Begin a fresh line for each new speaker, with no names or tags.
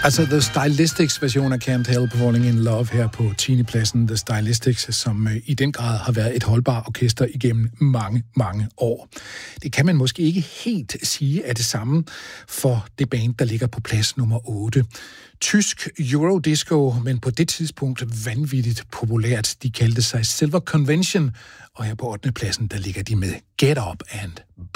Altså The Stylistics version af Can't Help Falling in Love her på 10. pladsen. The Stylistics, som i den grad har været et holdbart orkester igennem mange, mange år. Det kan man måske ikke helt sige er det samme for det band, der ligger på plads nummer 8. Tysk Eurodisco, men på det tidspunkt vanvittigt populært. De kaldte sig Silver Convention, og her på 8. pladsen, der ligger de med Get Up and